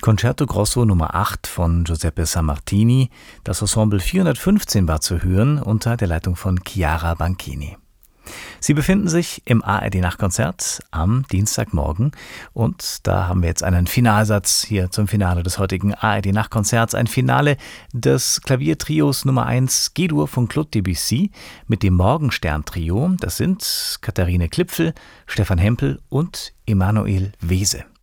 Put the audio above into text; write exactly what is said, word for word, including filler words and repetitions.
Concerto Grosso Nummer acht von Giuseppe Sammartini. Das Ensemble vierhundertfünfzehn war zu hören unter der Leitung von Chiara Banchini. Sie befinden sich im A R D-Nachtkonzert am Dienstagmorgen und da haben wir jetzt einen Finalsatz hier zum Finale des heutigen A R D-Nachtkonzerts. Ein Finale des Klaviertrios Nummer eins G-Dur von Claude Debussy mit dem Morgenstern-Trio. Das sind Katharine Klipfel, Stefan Hempel und Emanuel Wese.